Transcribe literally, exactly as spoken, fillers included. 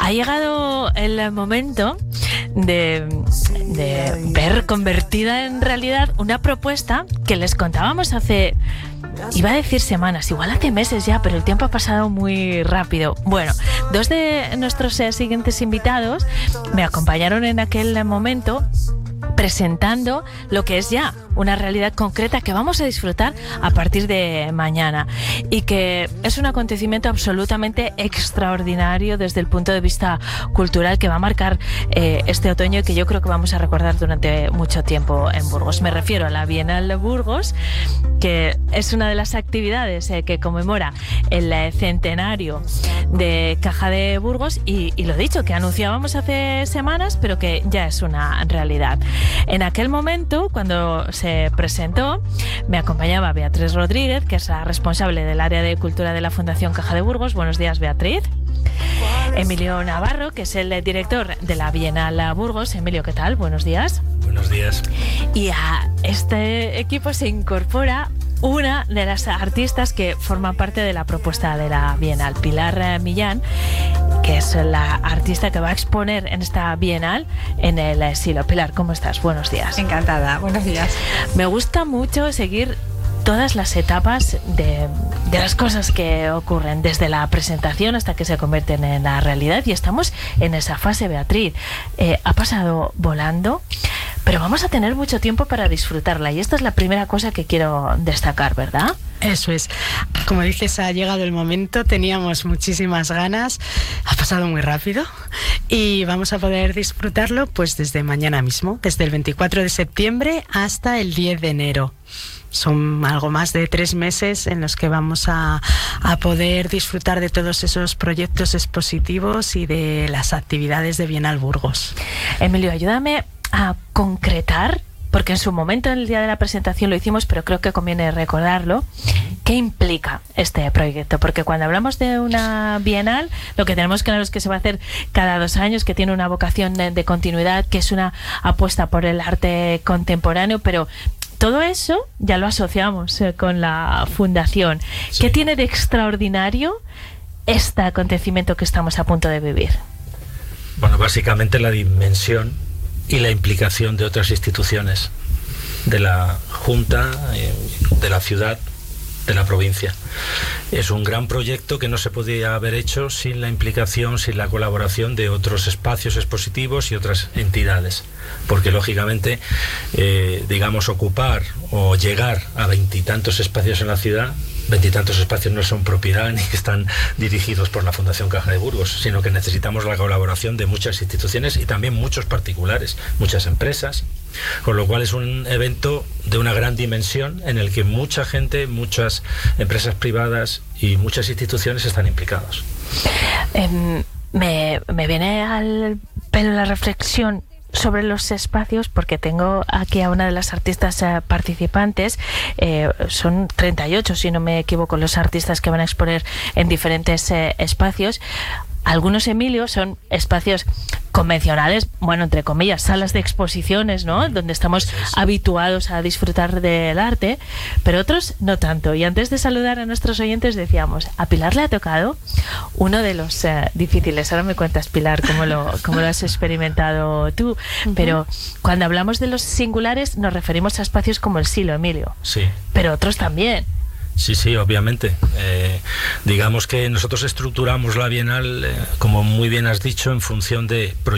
ha llegado el momento de, de ver convertida en realidad una propuesta que les contábamos hace, iba a decir semanas, igual hace meses ya, pero el tiempo ha pasado muy rápido. Bueno, dos de nuestros eh, siguientes invitados me acompañaron en aquel momento presentando lo que es ya una realidad concreta que vamos a disfrutar a partir de mañana y que es un acontecimiento absolutamente extraordinario desde el punto de vista cultural que va a marcar eh, este otoño y que yo creo que vamos a recordar durante mucho tiempo en Burgos. Me refiero a la Bienal de Burgos, que es una de las actividades eh, que conmemora el eh, centenario de Caja de Burgos y, y lo dicho, que anunciábamos hace semanas, pero que ya es una realidad. En aquel momento, cuando se presentó, me acompañaba Beatriz Rodríguez, que es la responsable del área de cultura de la Fundación Caja de Burgos. Buenos días, Beatriz. Emilio Navarro, que es el director de la Bienal Burgos. Emilio, ¿qué tal? Buenos días. Buenos días. Y a este equipo se incorpora una de las artistas que forman parte de la propuesta de la Bienal, Pilar Millán, que es la artista que va a exponer en esta Bienal en el Silo. Pilar, ¿cómo estás? Buenos días. Encantada, buenos días. Me gusta mucho seguir todas las etapas de, de las cosas que ocurren, desde la presentación hasta que se convierten en la realidad, y estamos en esa fase, Beatriz. Eh, ha pasado volando, pero vamos a tener mucho tiempo para disfrutarla, y esta es la primera cosa que quiero destacar, ¿verdad? Eso es. Como dices, ha llegado el momento, teníamos muchísimas ganas, ha pasado muy rápido y vamos a poder disfrutarlo pues desde mañana mismo, desde el veinticuatro de septiembre hasta el diez de enero. Son algo más de tres meses en los que vamos a, a poder disfrutar de todos esos proyectos expositivos y de las actividades de Bienal Burgos. Emilio, ayúdame a concretar, porque en su momento, en el día de la presentación lo hicimos, pero creo que conviene recordarlo. ¿Qué implica este proyecto? Porque cuando hablamos de una bienal, lo que tenemos claro es que se va a hacer cada dos años, que tiene una vocación de, de continuidad, que es una apuesta por el arte contemporáneo, pero todo eso ya lo asociamos eh, con la fundación. Sí. ¿Qué tiene de extraordinario este acontecimiento que estamos a punto de vivir? Bueno, básicamente la dimensión y la implicación de otras instituciones, de la Junta, de la ciudad, de la provincia. Es un gran proyecto que no se podía haber hecho sin la implicación, sin la colaboración de otros espacios expositivos y otras entidades, porque lógicamente, eh, digamos, ocupar o llegar a veintitantos espacios en la ciudad, veintitantos espacios no son propiedad ni están dirigidos por la Fundación Caja de Burgos, sino que necesitamos la colaboración de muchas instituciones y también muchos particulares, muchas empresas, con lo cual es un evento de una gran dimensión en el que mucha gente, muchas empresas privadas y muchas instituciones están implicados. Eh, me, me viene al pelo la reflexión sobre los espacios, porque tengo aquí a una de las artistas eh, participantes. Eh, son treinta y ocho, si no me equivoco, los artistas que van a exponer en diferentes eh, espacios. Algunos, Emilio, son espacios convencionales, bueno, entre comillas, salas de exposiciones, ¿no? Donde estamos sí, sí. habituados a disfrutar del arte, pero otros no tanto. Y antes de saludar a nuestros oyentes decíamos, a Pilar le ha tocado uno de los eh, difíciles. Ahora me cuentas, Pilar, cómo lo, cómo lo has experimentado tú. Uh-huh. Pero cuando hablamos de los singulares nos referimos a espacios como el Silo, Emilio. Sí. Pero otros también. Sí, sí, obviamente. Eh, digamos que nosotros estructuramos la Bienal, eh, como muy bien has dicho, en función de proyectos